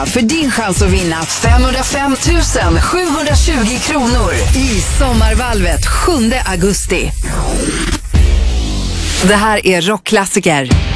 För din chans att vinna 505 720 kronor i Sommarvalvet 7 augusti. Det här är Rockklassiker.